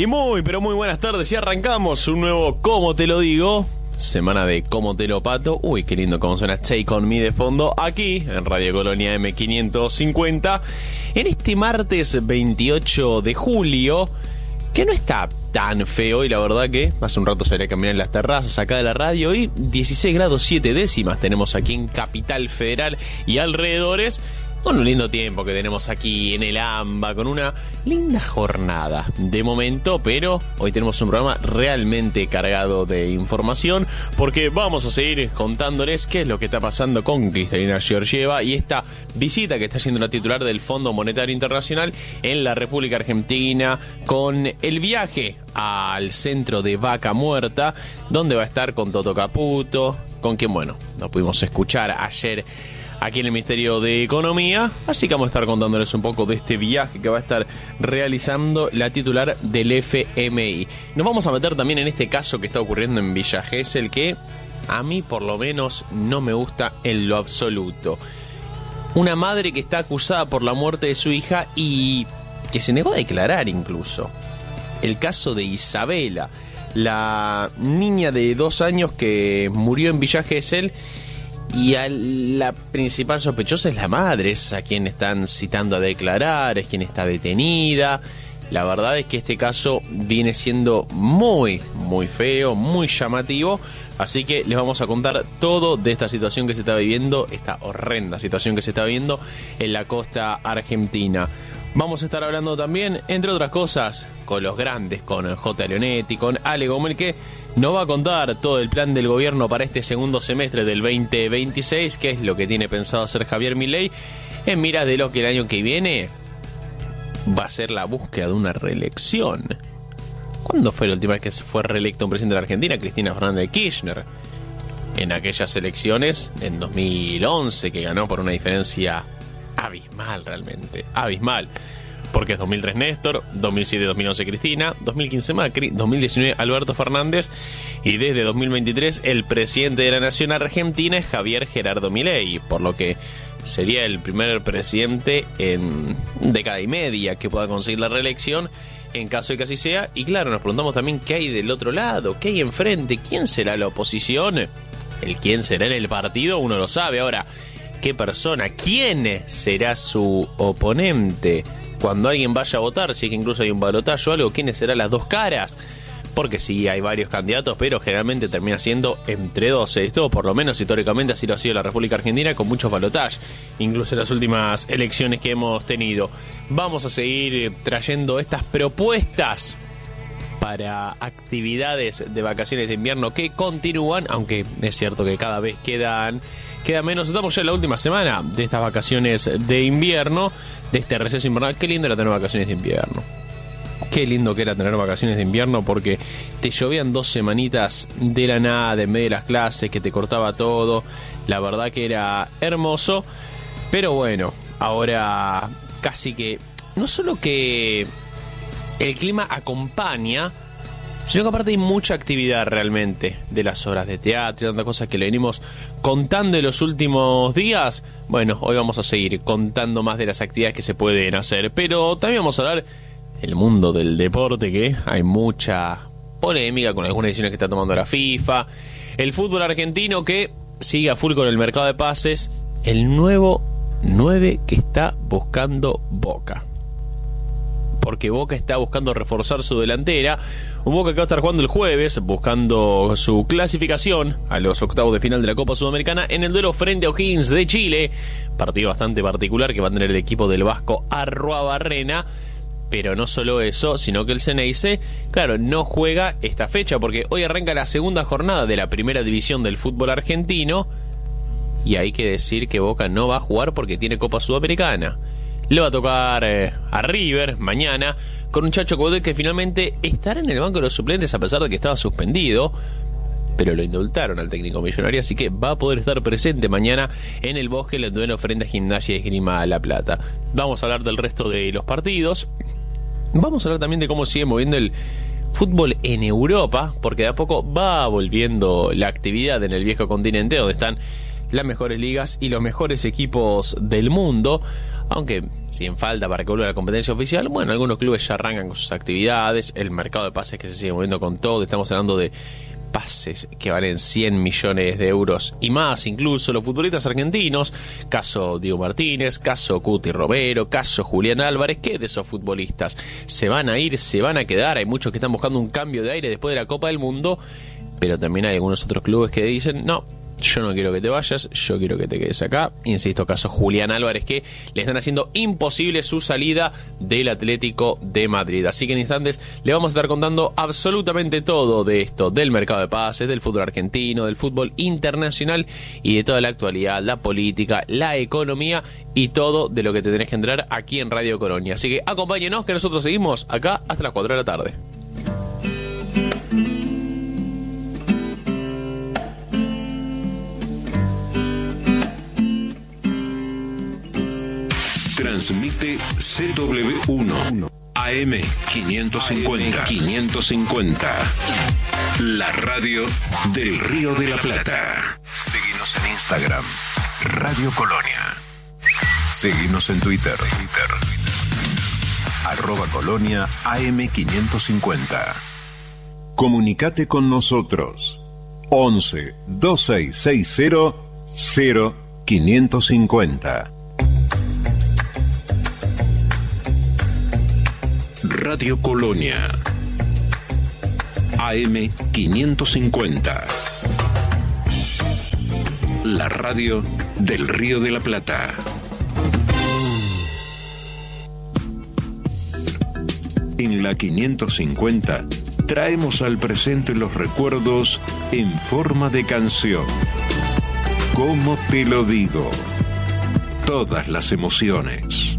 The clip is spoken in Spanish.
Y muy, pero muy buenas tardes. Y arrancamos un nuevo ¿Cómo te lo digo? Semana de ¿Cómo te lo pato? Uy, qué lindo cómo suena Take On Me de fondo aquí en Radio Colonia M550. En este martes 28 de julio, que no está tan feo, y la verdad que hace un rato salí a caminar en las terrazas acá de la radio y 16 grados 7 décimas tenemos aquí en Capital Federal y alrededores, con un lindo tiempo que tenemos aquí en el AMBA, con una linda jornada de momento, pero hoy tenemos un programa realmente cargado de información, porque vamos a seguir contándoles qué es lo que está pasando con Kristalina Georgieva y esta visita que está haciendo la titular del Fondo Monetario Internacional en la República Argentina, con el viaje al centro de Vaca Muerta, donde va a estar con Toto Caputo, con quien, bueno, no pudimos escuchar ayer aquí en el Ministerio de Economía, así que vamos a estar contándoles un poco de este viaje que va a estar realizando la titular del FMI. Nos vamos a meter también en este caso que está ocurriendo en Villa Gesell, que a mí por lo menos no me gusta en lo absoluto. Una madre que está acusada por la muerte de su hija y que se negó a declarar incluso. El caso de Isabela, la niña de 2 años que murió en Villa Gesell, y la principal sospechosa es la madre, es a quien están citando a declarar, es quien está detenida. La verdad es que este caso viene siendo muy, muy feo, muy llamativo. Así que les vamos a contar todo de esta situación que se está viviendo, esta horrenda situación que se está viviendo en la costa argentina. Vamos a estar hablando también, entre otras cosas, con los grandes, con J. Leonetti, con Ale Gomel, que nos va a contar todo el plan del gobierno para este segundo semestre del 2026, que es lo que tiene pensado hacer Javier Milei, en miras de lo que el año que viene va a ser la búsqueda de una reelección. ¿Cuándo fue la última vez que se fue reelecto un presidente de la Argentina? Cristina Fernández de Kirchner. En aquellas elecciones, en 2011, que ganó por una diferencia abismal, realmente abismal, porque es 2003 Néstor, 2007-2011 Cristina, 2015 Macri, 2019 Alberto Fernández, y desde 2023 el presidente de la nación argentina es Javier Gerardo Milei, por lo que sería el primer presidente en década y media que pueda conseguir la reelección, en caso de que así sea. Y claro, nos preguntamos también qué hay del otro lado, qué hay enfrente, quién será la oposición, el quién será en el partido, uno lo sabe. Ahora, ¿qué persona? ¿Quién será su oponente? Cuando alguien vaya a votar, si es que incluso hay un balotaje o algo, ¿quiénes serán las dos caras? Porque sí, hay varios candidatos, pero generalmente termina siendo entre 12. Esto, por lo menos históricamente, así lo ha sido la República Argentina, con muchos balotajes, incluso en las últimas elecciones que hemos tenido. Vamos a seguir trayendo estas propuestas para actividades de vacaciones de invierno que continúan, aunque es cierto que cada vez queda menos. Estamos ya en la última semana de estas vacaciones de invierno, de este receso invernal. Qué lindo era tener vacaciones de invierno. Qué lindo que era tener vacaciones de invierno, porque te llovían 2 semanitas de la nada, en medio de las clases, que te cortaba todo. La verdad que era hermoso. Pero bueno, ahora casi que no solo que el clima acompaña, sino que aparte hay mucha actividad realmente, de las obras de teatro y tantas cosas que le venimos contando en los últimos días. Bueno, hoy vamos a seguir contando más de las actividades que se pueden hacer, pero también vamos a hablar del mundo del deporte, que hay mucha polémica con algunas decisiones que está tomando la FIFA, el fútbol argentino que sigue a full con el mercado de pases, el nuevo 9 que está buscando Boca, porque Boca está buscando reforzar su delantera. Un Boca que va a estar jugando el jueves, buscando su clasificación a los octavos de final de la Copa Sudamericana en el duelo frente a O'Higgins de Chile. Partido bastante particular que va a tener el equipo del Vasco Arruabarrena. Pero no solo eso, sino que el Ceneice, claro, no juega esta fecha, porque hoy arranca la segunda jornada de la primera división del fútbol argentino. Y hay que decir que Boca no va a jugar porque tiene Copa Sudamericana. Le va a tocar a River mañana con un Chacho Coudet que finalmente estará en el banco de los suplentes a pesar de que estaba suspendido, pero lo indultaron al técnico millonario, así que va a poder estar presente mañana en el Bosque, el duelo frente a Gimnasia y Esgrima La Plata. Vamos a hablar del resto de los partidos. Vamos a hablar también de cómo sigue moviendo el fútbol en Europa, porque de a poco va volviendo la actividad en el viejo continente, donde están las mejores ligas y los mejores equipos del mundo. aunque sin falta para que vuelva la competencia oficial. Bueno, algunos clubes ya arrancan con sus actividades, el mercado de pases que se sigue moviendo con todo, estamos hablando de pases que valen 100 millones de euros y más, incluso los futbolistas argentinos, caso Diego Martínez, caso Cuti Romero, caso Julián Álvarez. ¿Qué de esos futbolistas? ¿Se van a ir? ¿Se van a quedar? Hay muchos que están buscando un cambio de aire después de la Copa del Mundo, pero también hay algunos otros clubes que dicen, no, yo no quiero que te vayas, yo quiero que te quedes acá. Insisto, caso Julián Álvarez, que le están haciendo imposible su salida del Atlético de Madrid. Así que en instantes le vamos a estar contando absolutamente todo de esto, del mercado de pases, del fútbol argentino, del fútbol internacional y de toda la actualidad, la política, la economía y todo de lo que te tenés que enterar aquí en Radio Colonia. Así que acompáñenos, que nosotros seguimos acá hasta las 4 de la tarde. Transmite CW1 AM 550. La radio del Río de la Plata. Seguinos en Instagram, Radio Colonia. Seguinos en Twitter. @Colonia AM 550. Comunicate con nosotros. 11 2660 0550. Radio Colonia AM 550. La radio del Río de la Plata. En la 550 traemos al presente los recuerdos en forma de canción. ¿Cómo te lo digo? Todas las emociones.